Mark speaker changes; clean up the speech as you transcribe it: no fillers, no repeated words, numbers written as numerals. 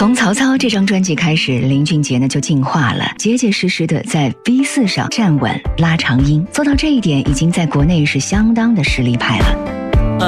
Speaker 1: 从曹操这张专辑开始，林俊杰呢就进化了，结结实实的在 V4 上站稳拉长音，做到这一点已经在国内是相当的实力派了。